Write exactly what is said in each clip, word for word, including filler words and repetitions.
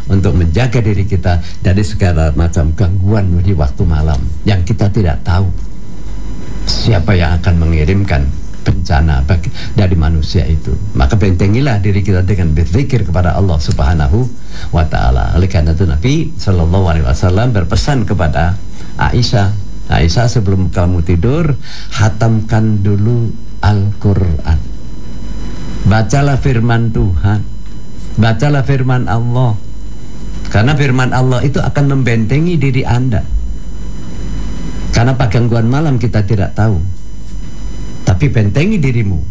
untuk menjaga diri kita dari segala macam gangguan di waktu malam yang kita tidak tahu siapa yang akan mengirimkan bencana bagi, dari manusia itu. Maka bentengilah diri kita dengan berzikir kepada Allah Subhanahu wa ta'ala. Oleh karena itu Nabi Shallallahu Alaihi Wasallam berpesan kepada Aisyah, Aisyah sebelum kamu tidur hatamkan dulu Al-Quran, bacalah firman Tuhan, bacalah firman Allah, karena firman Allah itu akan membentengi diri Anda. Karena pada gangguan malam kita tidak tahu, tapi bentengi dirimu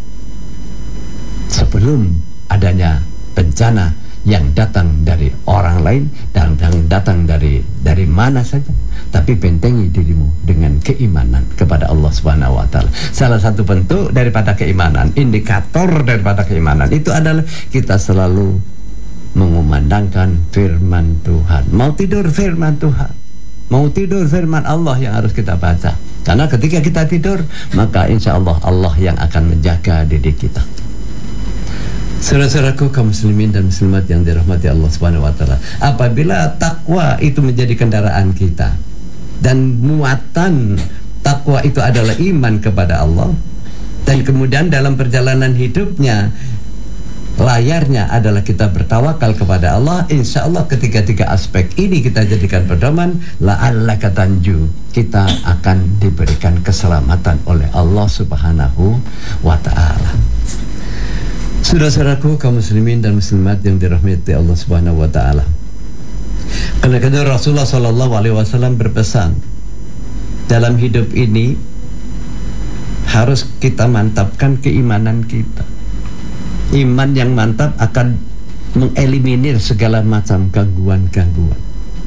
sebelum adanya bencana yang datang dari orang lain dan yang datang dari dari mana saja. Tapi bentengi dirimu dengan keimanan kepada Allah Subhanahu wa taala. Salah satu bentuk daripada keimanan, indikator daripada keimanan itu adalah kita selalu mengumandangkan firman Tuhan. Mau tidur firman Tuhan, mau tidur firman Allah yang harus kita baca. Karena ketika kita tidur, maka insya Allah Allah yang akan menjaga diri kita. Saudara-saudaraku kaum muslimin dan muslimat yang dirahmati Allah Subhanahu wa taala, apabila takwa itu menjadi kendaraan kita dan muatan takwa itu adalah iman kepada Allah, dan kemudian dalam perjalanan hidupnya layarnya adalah kita bertawakal kepada Allah, insya Allah ketiga-tiga aspek ini kita jadikan pedoman, la'allaka tanju, kita akan diberikan keselamatan oleh Allah Subhanahu wa ta'ala. Saudara-saudaraku kaum muslimin dan muslimat yang dirahmati Allah Subhanahu wa ta'ala, karena kata Rasulullah Sallallahu Alaihi Wasallam berpesan, dalam hidup ini harus kita mantapkan keimanan kita. Iman yang mantap akan mengeliminir segala macam gangguan-gangguan.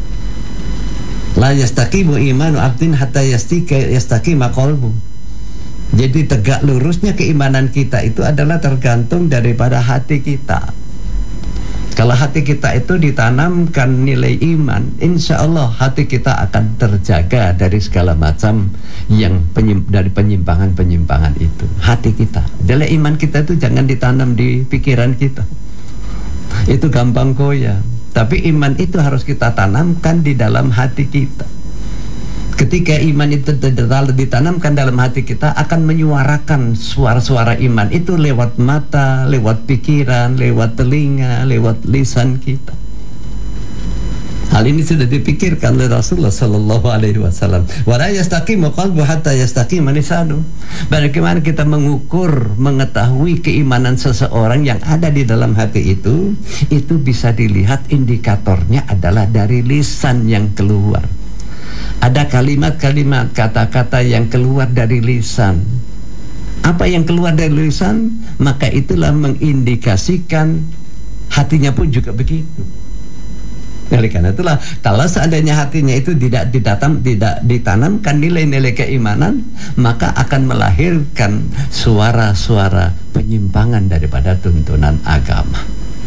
La yastaqimu imanu abdin hatta yastaqima qalbu. Jadi tegak lurusnya keimanan kita itu adalah tergantung daripada hati kita. Kalau hati kita itu ditanamkan nilai iman, insya Allah hati kita akan terjaga dari segala macam yang penyim, dari penyimpangan-penyimpangan itu. Hati kita, adalah iman kita itu jangan ditanam di pikiran kita. Itu gampang goyah. Tapi iman itu harus kita tanamkan di dalam hati kita. Ketika iman itu ditanamkan dalam hati kita, akan menyuarakan suara-suara iman itu lewat mata, lewat pikiran, lewat telinga, lewat lisan kita. Hal ini sudah dipikirkan oleh Rasulullah Sallallahu Alaihi Wasallam. Wa la yastaqimu qalbu hatta yastaqima lisanu. Bagaimana kita mengukur, mengetahui keimanan seseorang yang ada di dalam hati itu? Itu bisa dilihat indikatornya adalah dari lisan yang keluar. Ada kalimat-kalimat, kata-kata yang keluar dari lisan. Apa yang keluar dari lisan, maka itulah mengindikasikan hatinya pun juga begitu. Oleh karena itulah, kalau seandainya hatinya itu tidak didatam, tidak ditanamkan nilai-nilai keimanan, maka akan melahirkan suara-suara penyimpangan daripada tuntunan agama.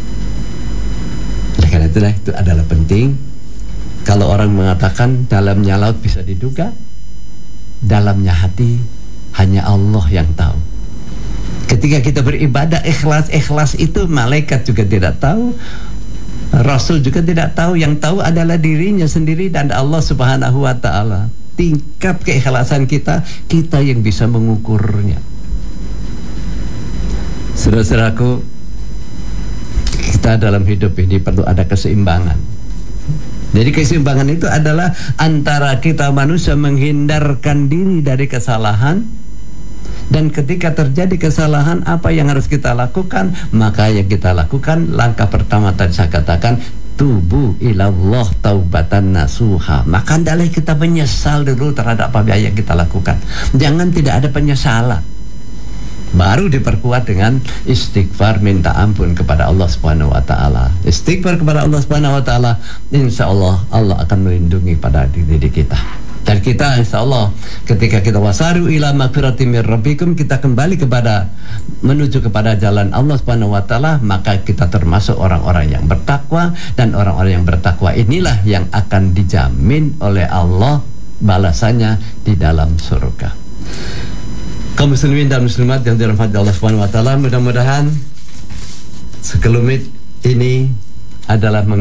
Oleh karena itulah, itu adalah penting. Kalau orang mengatakan dalamnya laut bisa diduga, dalamnya hati hanya Allah yang tahu. Ketika kita beribadah ikhlas-ikhlas itu, malaikat juga tidak tahu, Rasul juga tidak tahu. Yang tahu adalah dirinya sendiri dan Allah Subhanahu wa ta'ala. Tingkat keikhlasan kita, kita yang bisa mengukurnya. Saudara-saudaraku, kita dalam hidup ini perlu ada keseimbangan. Jadi keseimbangan itu adalah antara kita manusia menghindarkan diri dari kesalahan, dan ketika terjadi kesalahan apa yang harus kita lakukan? Maka yang kita lakukan, langkah pertama tadi saya katakan, tubu ilallah taubatan nasuha. Maka hendaklah kita menyesal dulu terhadap apa yang kita lakukan. Jangan tidak ada penyesalan. Baru diperkuat dengan istighfar, minta ampun kepada Allah Subhanahu wa ta'ala. Istighfar kepada Allah Subhanahu wa ta'ala, insya Allah Allah akan melindungi pada diri kita. Dan kita insya Allah ketika kita wasaru ila magfiratin mir rabbikum, kita kembali kepada menuju kepada jalan Allah Subhanahu wa ta'ala, maka kita termasuk orang-orang yang bertakwa. Dan orang-orang yang bertakwa inilah yang akan dijamin oleh Allah balasannya di dalam surga. Kaum muslimin dan muslimat yang dirahmati Allah Subhanahu wa ta'ala, mudah-mudahan sekelumit ini adalah